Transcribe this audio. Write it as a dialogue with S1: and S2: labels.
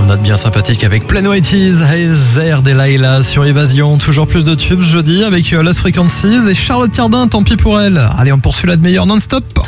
S1: note bien sympathique avec Plain White Tees et Zer Delilah sur Évasion. Toujours plus de tubes jeudi avec Lost Frequencies et Charlotte Cardin, tant pis pour elle. Allez, on poursuit la de meilleur non-stop.